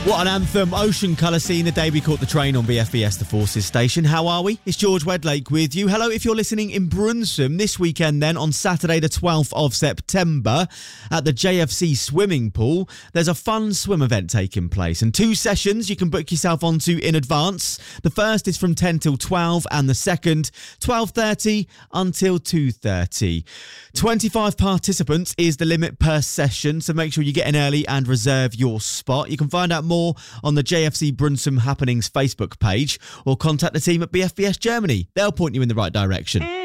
What an anthem. Ocean colour scene the day we caught the train on BFBS, the Forces station. How are we? It's George Wedlake with you. Hello, if you're listening in Brunsum this weekend then, on Saturday the 12th of September at the JFC swimming pool, there's a fun swim event taking place and 2 sessions you can book yourself onto in advance. The first is from 10 till 12 and the second 12:30 until 2:30. 25 participants is the limit per session, so make sure you get in early and reserve your spot. You can find out more on the JFC Brunsum Happenings Facebook page or contact the team at BFBS Germany. They'll point you in the right direction.